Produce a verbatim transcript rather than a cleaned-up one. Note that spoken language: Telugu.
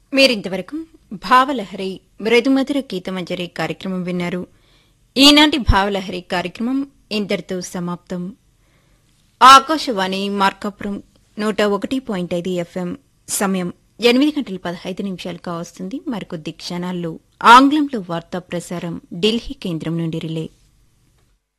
మీరింతవరకు భావలహరి మృదుమధుర గీతమంజరి కార్యక్రమం విన్నారు. ఈనాటి భావలహరి కార్యక్రమం ఇంతటితో సమాప్తం. ఆకాశవాణి మార్కాపురం నూట ఒకటి పాయింట్ ఐదు ఎఫ్ఎం. సమయం ఎనిమిది గంటల పదహైదు నిమిషాలు కావస్తుంది. మరికొద్ది క్షణాల్లో ఆంగ్లంలో వార్తా ప్రసారం ఢిల్లీ కేంద్రం నుండి రిలే.